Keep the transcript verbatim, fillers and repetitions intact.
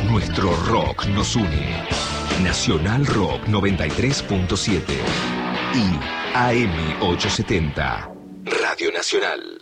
Nuestro rock nos une. Nacional Rock noventa y tres punto siete y A M ochocientos setenta, Radio Nacional.